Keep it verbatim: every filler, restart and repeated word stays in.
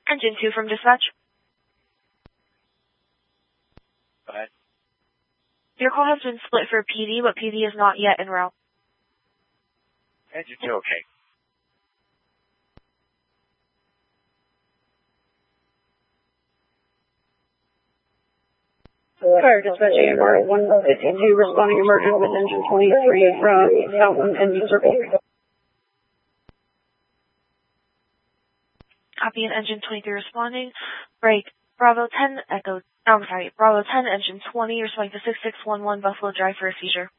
Engine two from dispatch. Go ahead. Your call has been split for P D, but P D is not yet en route. Engine two, okay. Fire dispatch A M R one fifty-two responding emergency with engine twenty-three from Fountain Engine Circle. Copy, and engine twenty-three responding. Break. Bravo ten, Echo, oh, I'm sorry, Bravo ten, engine twenty, responding to six six one one Buffalo Drive for a seizure.